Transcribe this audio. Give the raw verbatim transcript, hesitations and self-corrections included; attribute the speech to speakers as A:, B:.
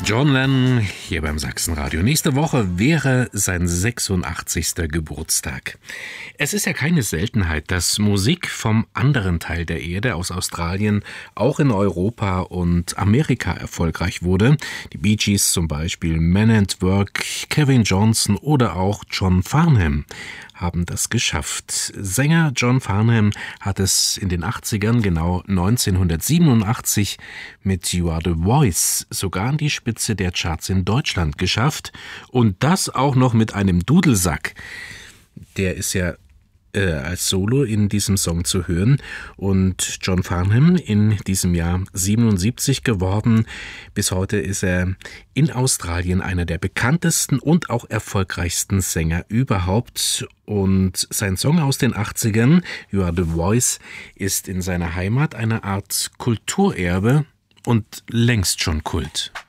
A: John Lennon hier beim Sachsenradio. Nächste Woche wäre sein sechsundachtzigster Geburtstag. Es ist ja keine Seltenheit, dass Musik vom anderen Teil der Erde, aus Australien, auch in Europa und Amerika erfolgreich wurde. Die Bee Gees zum Beispiel, Men at Work, Kevin Johnson oder auch John Farnham haben das geschafft. Sänger John Farnham hat es in den achtzigern, genau neunzehnhundertsiebenundachtzig, mit You Are the Voice sogar an die Spitze der Charts in Deutschland geschafft. Und das auch noch mit einem Dudelsack. Der ist ja äh, als Solo in diesem Song zu hören. Und John Farnham in diesem Jahr siebenundsiebzig geworden. Bis heute ist er in Australien einer der bekanntesten und auch erfolgreichsten Sänger überhaupt. Und sein Song aus den achtzigern, You Are the Voice, ist in seiner Heimat eine Art Kulturerbe und längst schon Kult.